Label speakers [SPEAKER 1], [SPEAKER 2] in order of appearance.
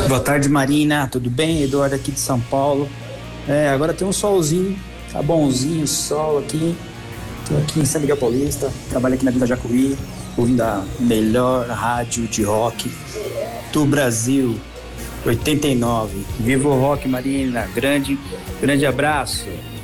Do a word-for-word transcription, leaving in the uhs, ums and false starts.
[SPEAKER 1] Boa tarde, Marina. Tudo bem? Eduardo aqui de São Paulo. É, agora tem um solzinho, tá bonzinho, sol aqui. Tô aqui em São Miguel Paulista, trabalho aqui na Vila Jacuí, ouvindo a melhor rádio de rock do Brasil, oitenta e nove. Viva o rock, Marina. Grande, grande abraço.